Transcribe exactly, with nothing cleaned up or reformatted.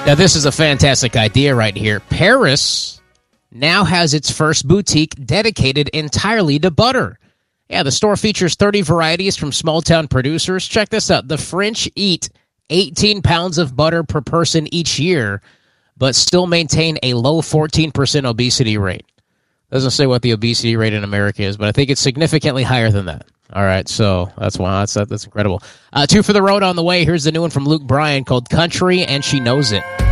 Now, this is a fantastic idea right here. Paris now has its first boutique dedicated entirely to butter. Yeah, the store features thirty varieties from small-town producers. Check this out. The French eat eighteen pounds of butter per person each year, but still maintain a low fourteen percent obesity rate. Doesn't say what the obesity rate in America is, but I think it's significantly higher than that. All right, so that's wow, that's that's incredible. Uh, two for the road on the way. Here's the new one from Luke Bryan called "Country and She Knows It."